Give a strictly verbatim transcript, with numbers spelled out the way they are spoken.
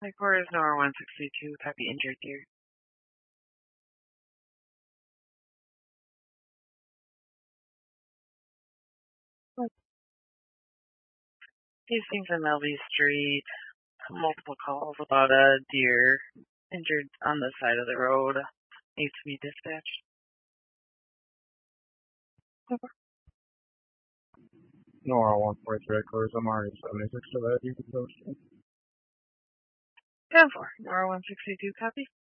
Headquarters Nora one sixty-two, copy injured deer. Hastings and Melby Street, multiple calls about a deer injured on the side of the road. Needs to be dispatched. Over. Nora one forty-three, headquarters, I'm already seventy-six to that. You can post it. ten four, Nora one sixty-two, copy.